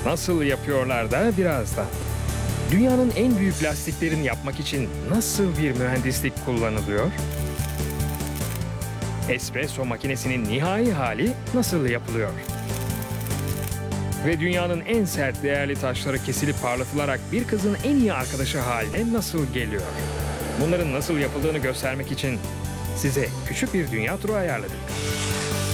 Nasıl yapıyorlar da birazdan. Dünyanın en büyük lastiklerini yapmak için nasıl bir mühendislik kullanılıyor? Espresso makinesinin nihai hali nasıl yapılıyor? Ve dünyanın en sert değerli taşları kesilip parlatılarak bir kızın en iyi arkadaşı haline nasıl geliyor? Bunların nasıl yapıldığını göstermek için size küçük bir dünya turu ayarladık.